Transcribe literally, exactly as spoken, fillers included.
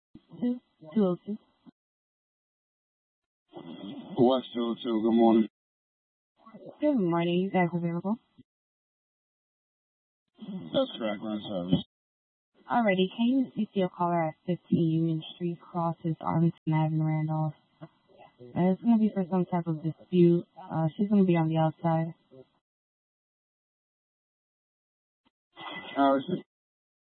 two two oh two. West two oh two, good morning. Good morning. You guys available? That's correct, line service. Alrighty. Can you C C a caller at fifteen Union Street, crosses Arlington Avenue, Randolph? Uh, it's going to be for some type of dispute. Uh, she's going to be on the outside. Uh,